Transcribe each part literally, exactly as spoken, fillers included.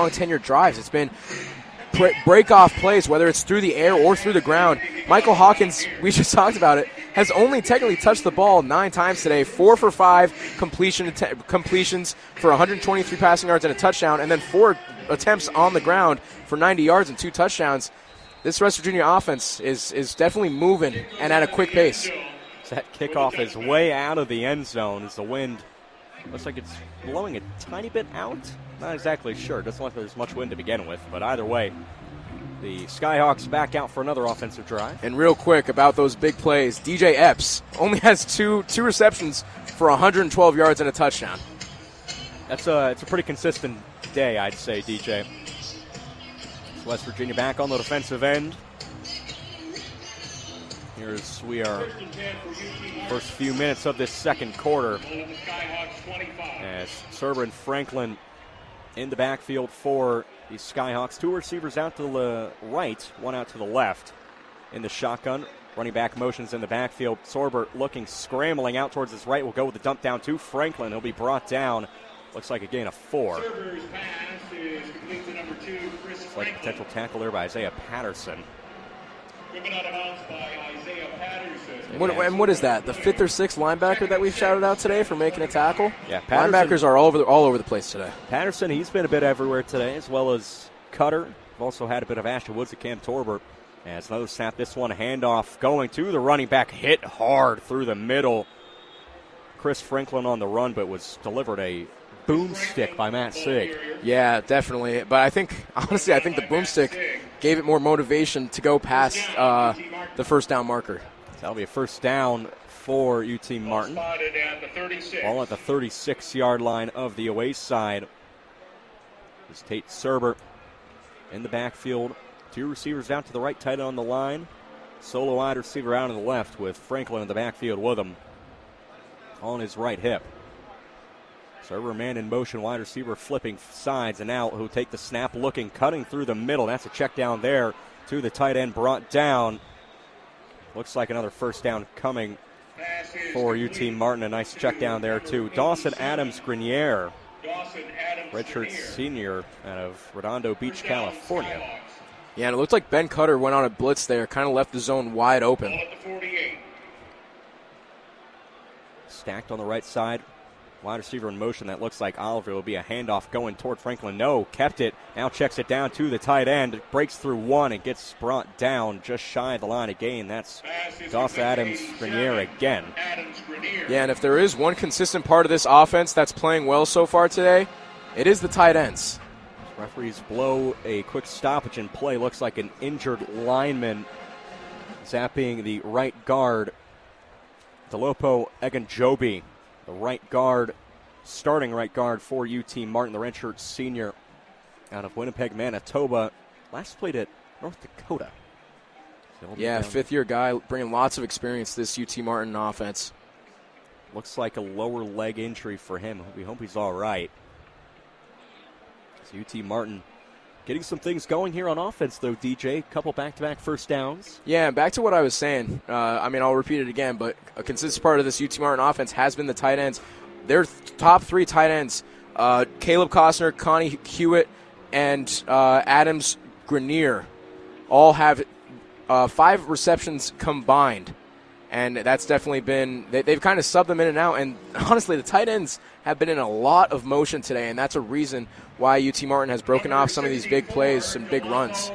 long tenure drives. It's been break-off plays, whether it's through the air or through the ground. Michael Hawkins, we just talked about it, has only technically touched the ball nine times today, four for five completion att- completions for one hundred twenty-three passing yards and a touchdown, and then four attempts on the ground for ninety yards and two touchdowns. This West Virginia offense is is definitely moving and at a quick pace. That kickoff is way out of the end zone as the wind looks like it's blowing a tiny bit out. Not exactly sure. Doesn't look like there's much wind to begin with, but either way, the Skyhawks back out for another offensive drive. And real quick about those big plays, D J Epps only has two two receptions for one hundred twelve yards and a touchdown. That's a, it's a pretty consistent day, I'd say, D J. It's West Virginia back on the defensive end. Here's we are first few minutes of this second quarter. As Serber and Franklin in the backfield for the Skyhawks. Two receivers out to the right, one out to the left. In the shotgun, running back motions in the backfield. Sorber looking, scrambling out towards his right. Will go with the dump down to Franklin. He'll be brought down. Looks like a gain of four. Looks like a potential tackle there by Isaiah Patterson. What, and what is that? The fifth or sixth linebacker that we've shouted out today for making a tackle? Yeah, Patterson, linebackers are all over the, all over the place today. Patterson, he's been a bit everywhere today, as well as Cutter. We've also had a bit of Ashton Woods and Cam Torber. As another snap, this one a handoff going to the running back, hit hard through the middle. Chris Franklin on the run, but was delivered a boomstick by Matt Sig. Yeah, definitely. But I think, honestly, I think the boomstick gave it more motivation to go past uh, the first down marker. That'll be a first down for U T Martin. Ball at the thirty-six-yard line of the away side. This is Tate Serber in the backfield. Two receivers out to the right, tight end on the line. Solo wide receiver out on the left with Franklin in the backfield with him on his right hip. Serber man in motion, wide receiver flipping sides, and now who take the snap, looking, cutting through the middle. That's a check down there to the tight end, brought down. Looks like another first down coming for U T Martin. A nice check down there to Dawson Adams Grenier, redshirt senior out of Redondo Beach, California. Yeah, and it looked like Ben Cutter went on a blitz there, kind of left the zone wide open. Stacked on the right side. Wide receiver in motion. That looks like Oliver. Will be a handoff going toward Franklin. No, kept it. Now checks it down to the tight end. Breaks through one and gets brought down just shy of the line of gain. That's Dawson Adams Grenier again. Yeah, and if there is one consistent part of this offense that's playing well so far today, it is the tight ends. Referees blow a quick stoppage in play. Looks like an injured lineman zapping the right guard, Delopo Eganjobi, the right guard, starting right guard for U T Martin, the redshirt senior out of Winnipeg, Manitoba. Last played at North Dakota. So yeah, fifth-year guy, bringing lots of experience to this U T Martin offense. Looks like a lower leg injury for him. We hope he's all right. So U T Martin getting some things going here on offense, though, D J. Couple back-to-back first downs. Yeah, back to what I was saying. Uh, I mean, I'll repeat it again, but a consistent part of this U T Martin offense has been the tight ends. Their th- top three tight ends, uh, Caleb Costner, Connie Hewitt, and uh, Adams Grenier, all have uh, five receptions combined. And that's definitely been, they, they've kind of subbed them in and out. And honestly, the tight ends have been in a lot of motion today, and that's a reason why U T Martin has broken off some of these big plays, some big runs.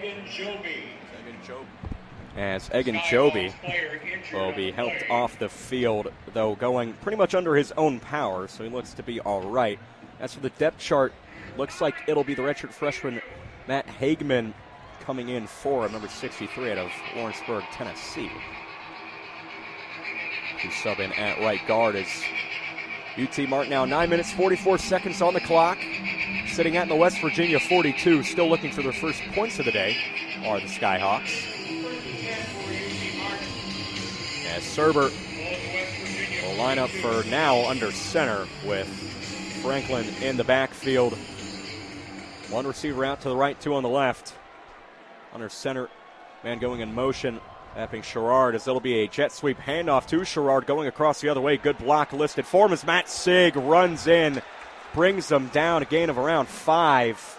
As Eganjobi will be helped off the field, though going pretty much under his own power, so he looks to be all right. As for the depth chart, looks like it'll be the redshirt freshman Matt Hagman coming in for number sixty-three out of Lawrenceburg, Tennessee. To sub in at right guard is U T Martin now. Nine minutes, forty-four seconds on the clock. Sitting at the West Virginia forty-two, still looking for their first points of the day, are the Skyhawks. As Serber will line up for now under center with Franklin in the backfield. One receiver out to the right, two on the left. Under center, man going in motion. Tapping Sherrard as it'll be a jet sweep handoff to Sherrard going across the other way. Good block listed for him as Matt Sig runs in, brings them down, a gain of around five.